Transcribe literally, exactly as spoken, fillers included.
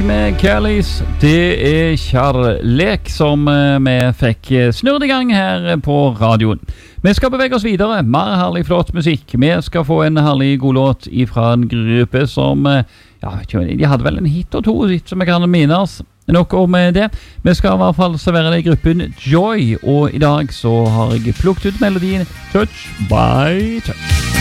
med Kellys. Det er kjærlek som vi fikk snurret i gang her på radioen. Vi skal bevege oss videre. Mer herlig flott musikk. Vi skal få en herlig god låt fra en gruppe som, ja, de hadde vel en hit og to, som jeg kan minnes. Nok om det. Vi skal i hvert fall servere det i gruppen Joy, og i dag så har jeg plukket ut melodien Touch by Touch.